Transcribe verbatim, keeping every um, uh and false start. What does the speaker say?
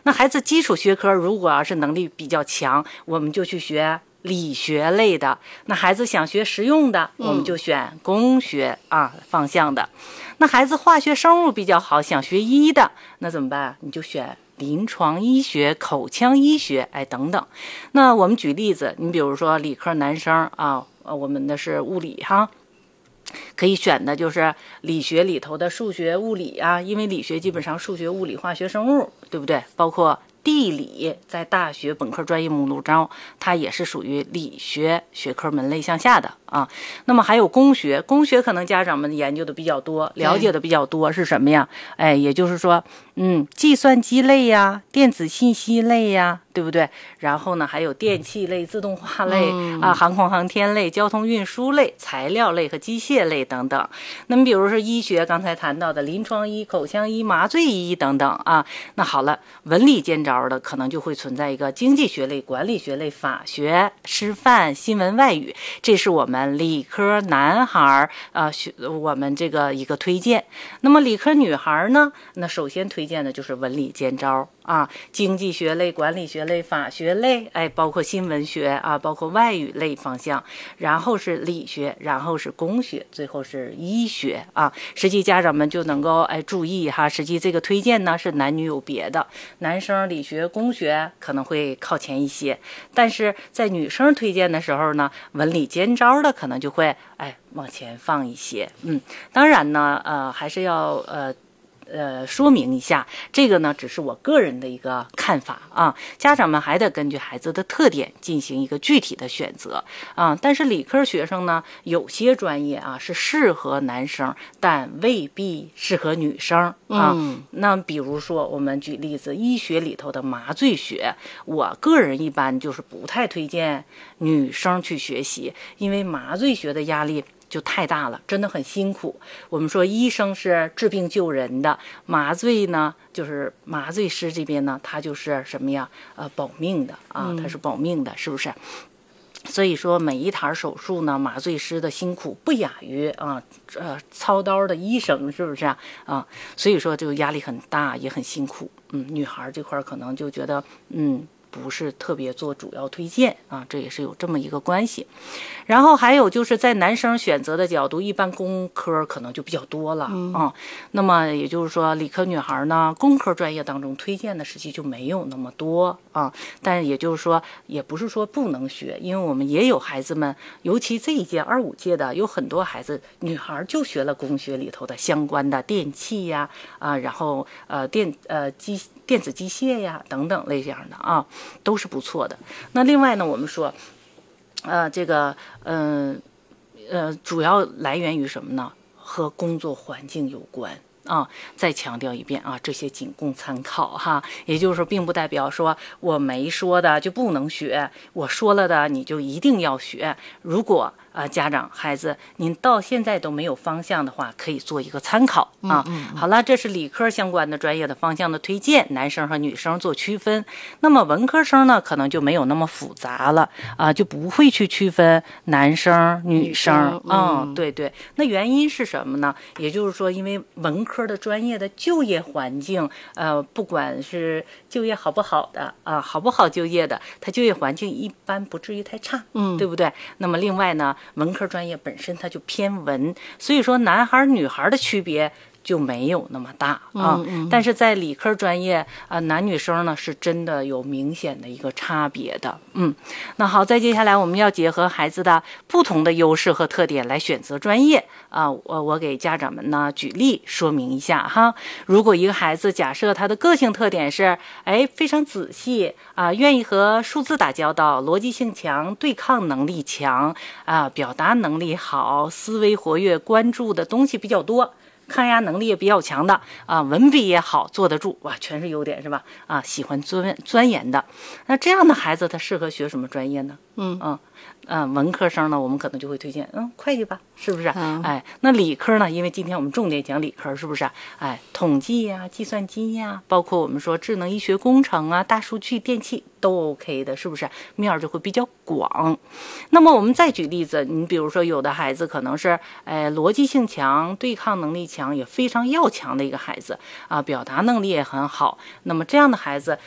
那孩子基础学科如果要是能力比较强，我们就去学理学类的。那孩子想学实用的，我们就选工学啊方向的。那孩子化学生物比较好，想学医的，那怎么办？你就选临床医学、口腔医学，哎等等。那我们举例子，你比如说理科男生啊，我们的是物理哈。可以选的就是理学里头的数学、物理啊，因为理学基本上数学、物理、化学、生物，对不对？包括地理，在大学本科专业目录中，它也是属于理学学科门类向下的啊。那么还有工学，工学可能家长们研究的比较多，了解的比较多是什么呀？哎，也就是说，嗯，计算机类呀，电子信息类呀，对不对？然后呢，还有电气类、自动化类、嗯、啊，航空航天类、交通运输类、材料类和机械类等等。那么，比如说医学，刚才谈到的临床医、口腔医、麻醉医等等啊。那好了，文理兼着的，可能就会存在一个经济学类、管理学类、法学、师范、新闻外语，这是我们理科男孩啊，学我们这个一个推荐。那么理科女孩呢？那首先推荐的就是文理兼着。啊，经济学类、管理学类、法学类，哎，包括新闻学啊，包括外语类方向，然后是理学，然后是工学，最后是医学啊。实际家长们就能够哎注意哈，实际这个推荐呢是男女有别的，男生理学、工学可能会靠前一些，但是在女生推荐的时候呢，文理兼着的可能就会哎往前放一些。嗯，当然呢，呃，还是要呃。呃，说明一下，这个呢只是我个人的一个看法啊，家长们还得根据孩子的特点进行一个具体的选择啊。但是理科学生呢，有些专业啊是适合男生，但未必适合女生啊。嗯、那比如说，我们举例子，医学里头的麻醉学，我个人一般就是不太推荐女生去学习，因为麻醉学的压力就太大了，真的很辛苦。我们说医生是治病救人的，麻醉呢就是麻醉师这边呢，他就是什么呀？呃，保命的啊，他是保命的，是不是？所以说每一台手术呢，麻醉师的辛苦不亚于啊呃操刀的医生，是不是啊？啊，所以说就压力很大，也很辛苦。嗯，女孩这块可能就觉得嗯。不是特别做主要推荐啊，这也是有这么一个关系。然后还有就是在男生选择的角度，一般工科可能就比较多了、嗯、啊。那么也就是说，理科女孩呢，工科专业当中推荐的实际就没有那么多啊。但也就是说，也不是说不能学，因为我们也有孩子们，尤其这一届二五届的，有很多孩子女孩就学了工学里头的相关的电气呀啊，然后呃电呃机。电子机械呀等等类这样的啊，都是不错的。那另外呢，我们说，呃，这个嗯 呃, 呃，主要来源于什么呢？和工作环境有关。啊，再强调一遍啊，这些仅供参考哈，也就是说，并不代表说我没说的就不能学，我说了的你就一定要学。如果啊、呃，家长孩子您到现在都没有方向的话，可以做一个参考啊。嗯嗯嗯好了，这是理科相关的专业的方向的推荐，男生和女生做区分。那么文科生呢，可能就没有那么复杂了啊，就不会去区分男生女生。嗯，嗯对对。那原因是什么呢？也就是说，因为文科的专业的就业环境，呃，不管是就业好不好的啊、呃，好不好就业的，它就业环境一般不至于太差，嗯，对不对？那么另外呢，文科专业本身它就偏文，所以说男孩女孩的区别就没有那么大啊，嗯嗯但是在理科专业啊、呃，男女生呢是真的有明显的一个差别的。嗯，那好，再接下来我们要结合孩子的不同的优势和特点来选择专业啊。我我给家长们呢举例说明一下哈。如果一个孩子假设他的个性特点是哎非常仔细啊，愿意和数字打交道，逻辑性强，对抗能力强啊，表达能力好，思维活跃，关注的东西比较多。抗压能力也比较强的啊，文笔也好，坐得住，哇，全是优点是吧？啊，喜欢钻钻研的，那这样的孩子他适合学什么专业呢？嗯嗯嗯、呃，文科生呢，我们可能就会推荐嗯会计吧，是不是？嗯、哎，那理科呢？因为今天我们重点讲理科，是不是？哎，统计呀、计算机呀，包括我们说智能医学工程啊、大数据、电气都 OK 的，是不是？面儿就会比较广。那么我们再举例子，你比如说有的孩子可能是哎逻辑性强，对抗能力强，也非常要强的一个孩子啊，表达能力也很好。那么这样的孩子